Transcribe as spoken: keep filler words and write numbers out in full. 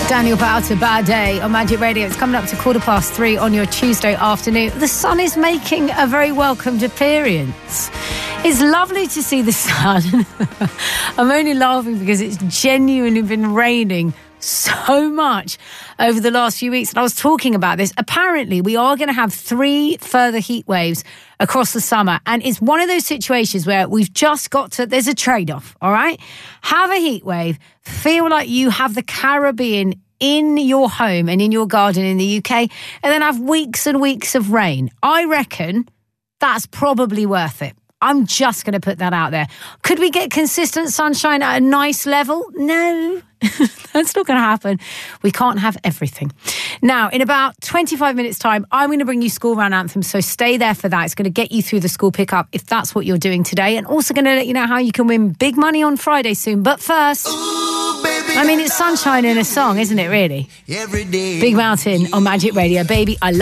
Daniel Bowter, Bad Day on Magic Radio. It's coming up to quarter past three on your Tuesday afternoon. The sun is making a very welcomed appearance. It's lovely to see the sun. I'm only laughing because it's genuinely been raining so much over the last few weeks. And I was talking about this. Apparently, we are going to have three further heat waves across the summer. And it's one of those situations where we've just got to, there's a trade-off, all right? Have a heat wave, feel like you have the Caribbean in your home and in your garden in the U K, and then have weeks and weeks of rain. I reckon that's probably worth it. I'm just going to put that out there. Could we get consistent sunshine at a nice level? No, that's not going to happen. We can't have everything. Now, in about twenty-five minutes' time, I'm going to bring you School Run Anthems, so stay there for that. It's going to get you through the school pickup if that's what you're doing today, and also going to let you know how you can win big money on Friday soon. But first, ooh, baby, I mean, it's sunshine in a song, isn't it, really? Every day. Big Mountain on Magic Radio. Baby, I love